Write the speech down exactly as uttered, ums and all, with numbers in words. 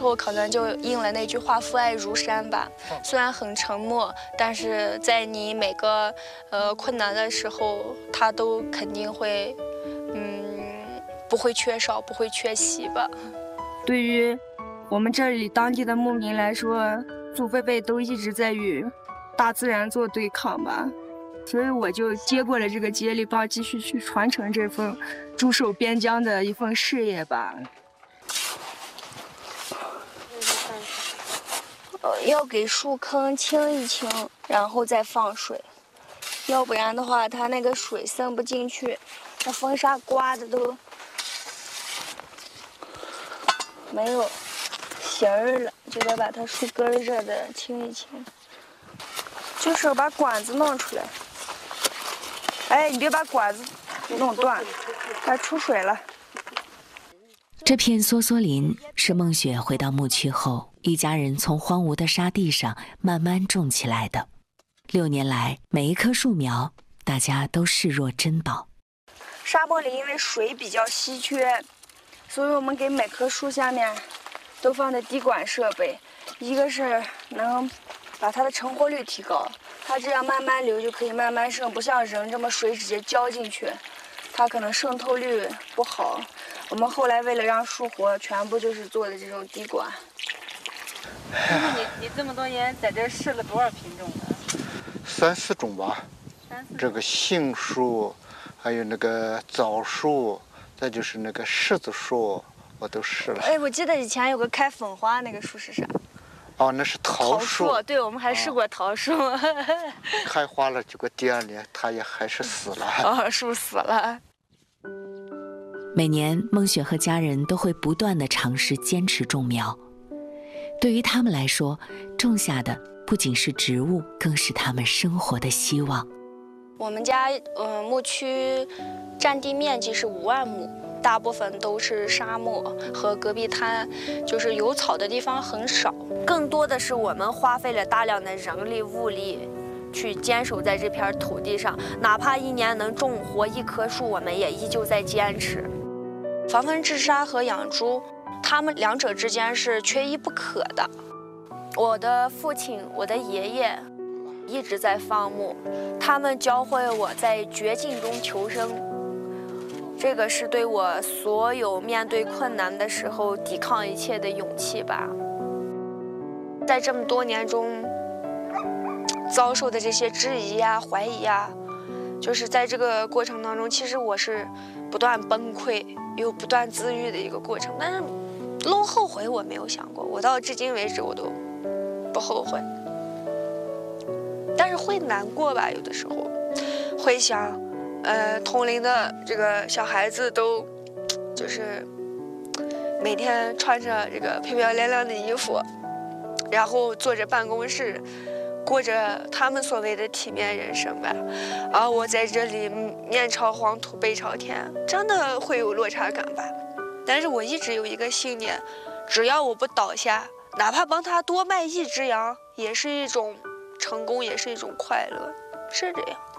时候可能就应了那句话“父爱如山”吧。虽然很沉默，但是在你每个呃困难的时候，他都肯定会，嗯，不会缺少，不会缺席吧。 对于我们这里当地的牧民来说，祖辈辈都一直在与大自然做对抗吧。所以我就接过了这个接力棒，继续去传承这份驻守边疆的一份事业吧。 呃，要给树坑清一清，然后再放水，要不然的话，它那个水渗不进去，那风沙刮的都没有形儿了，就得把它树根儿这的清一清。就是把管子弄出来。哎，你别把管子弄断，它出水了。 这片梭梭林是孟雪回到牧区后，一家人从荒芜的沙地上慢慢种起来的。六年来，每一棵树苗，大家都视若珍宝。 沙漠里因为水比较稀缺，所以我们给每棵树下面都放的滴管设备，一个是能把它的成活率提高，它这样慢慢流就可以慢慢渗，不像人这么水直接浇进去，它可能渗透率不好。我们后来为了让树活，全部就是做的这种滴管。 那你你这么多年在这试了多少品种呢？ 三四种吧。三四种。这个杏树，还有那个枣树，再就是那个柿子树，我都试了。 哎，我记得以前有个开粉花，那个树是啥？ 哦，那是桃树。桃树，对，我们还试过桃树。哦、 开花了，结果第二年它也还是死了。 哦，树死了。 每年，孟雪和家人都会不断地尝试坚持种苗。对于他们来说，种下的不仅是植物，更是他们生活的希望。 我们家呃牧区占地面积是五万亩，大部分都是沙漠和戈壁滩，就是有草的地方很少。更多的是我们花费了大量的人力物力，去坚守在这片土地上，哪怕一年能种活一棵树，我们也依旧在坚持。防风治沙和养猪，它们两者之间是缺一不可的。我的父亲，我的爷爷一直在放牧，他们教会我在绝境中求生，这个是对我所有面对困难的时候抵抗一切的勇气吧。在这么多年中遭受的这些质疑呀、怀疑呀，就是在这个过程当中，其实我是不断崩溃又不断自愈的一个过程。但是弄后悔我没有想过，我到至今为止我都不后悔。但是会难过吧，有的时候会想，呃，同龄的这个小孩子都就是每天穿着这个漂漂亮亮的衣服，然后坐着办公室，过着他们所谓的体面人生吧，而我在这里面朝黄土背朝天，真的会有落差感吧。但是我一直有一个信念，只要我不倒下，哪怕帮他多卖一只羊，也是一种成功，也是一种快乐，是这样。